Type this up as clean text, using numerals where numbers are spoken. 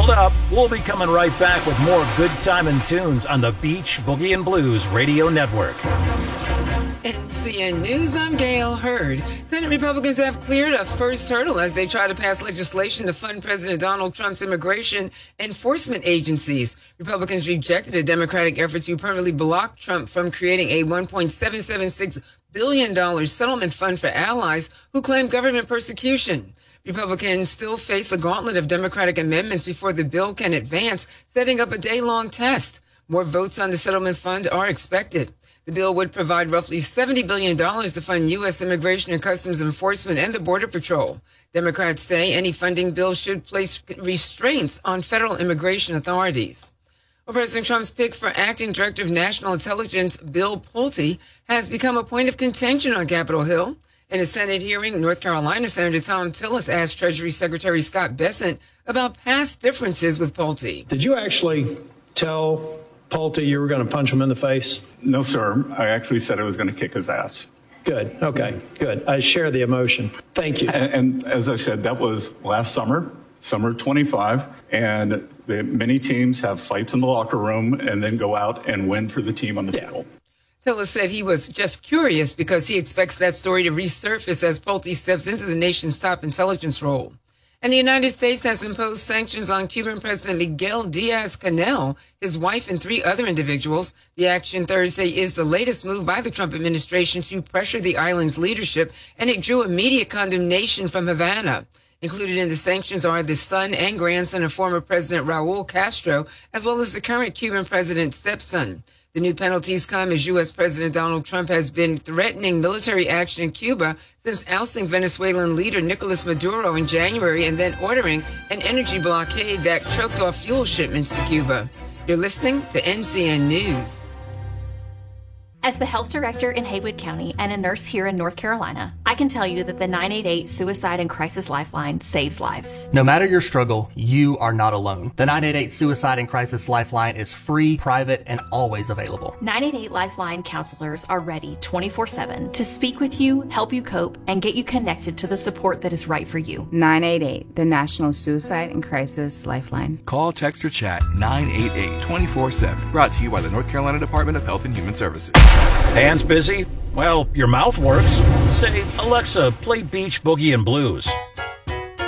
Hold up, we'll be coming right back with more good time and tunes on the Beach Boogie and Blues Radio Network. NCN News, I'm Gail Hurd. Senate Republicans have cleared a first hurdle as they try to pass legislation to fund President Donald Trump's immigration enforcement agencies. Republicans rejected a Democratic effort to permanently block Trump from creating a $1.776 billion settlement fund for allies who claim government persecution. Republicans still face a gauntlet of Democratic amendments before the bill can advance, setting up a day-long test. More votes on the settlement fund are expected. The bill would provide roughly $70 billion to fund U.S. Immigration and Customs Enforcement and the Border Patrol. Democrats say any funding bill should place restraints on federal immigration authorities. Well, President Trump's pick for acting director of national intelligence, Bill Pulte, has become a point of contention on Capitol Hill. In a Senate hearing, North Carolina Senator Thom Tillis asked Treasury Secretary Scott Bessent about past differences with Pulte. Did you actually tell Pulte you were going to punch him in the face? No, sir. I actually said I was going to kick his ass. Good. Okay. Good. I share the emotion. Thank you. And as I said, that was last summer, summer 25, and many teams have fights in the locker room and then go out and win for the team on the field. Tillis said he was just curious because he expects that story to resurface as Pulte steps into the nation's top intelligence role. And the United States has imposed sanctions on Cuban President Miguel Diaz-Canel, his wife, and 3 other individuals. The action Thursday is the latest move by the Trump administration to pressure the island's leadership, and it drew immediate condemnation from Havana. Included in the sanctions are the son and grandson of former President Raul Castro, as well as the current Cuban president's stepson. The new penalties come as U.S. President Donald Trump has been threatening military action in Cuba since ousting Venezuelan leader Nicolas Maduro in January and then ordering an energy blockade that choked off fuel shipments to Cuba. You're listening to NCN News. As the health director in Haywood County and a nurse here in North Carolina, I can tell you that the 988 Suicide and Crisis Lifeline saves lives. No matter your struggle, you are not alone. The 988 Suicide and Crisis Lifeline is free, private, and always available. 988 Lifeline counselors are ready 24/7 to speak with you, help you cope, and get you connected to the support that is right for you. 988, the National Suicide and Crisis Lifeline. Call, text, or chat 988 24/7. Brought to you by the North Carolina Department of Health and Human Services. Hands busy? Well, your mouth works. Say, Alexa, play Beach Boogie and Blues.